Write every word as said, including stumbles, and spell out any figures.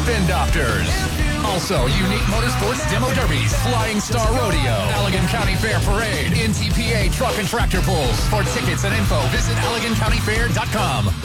Spin Doctors. Also, Unique Motorsports Demo Derbies, Flying Star Rodeo, Allegan County Fair Parade, N T P A Truck and Tractor Pulls. For tickets and info, visit Allegan County Fair dot com.